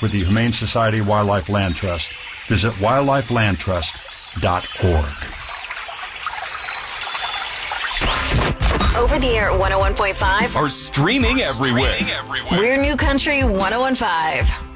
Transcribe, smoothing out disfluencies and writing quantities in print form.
with the Humane Society Wildlife Land Trust. Visit wildlifelandtrust.org. Over the air at 101.5. Or streaming everywhere. We're New Country 101.5.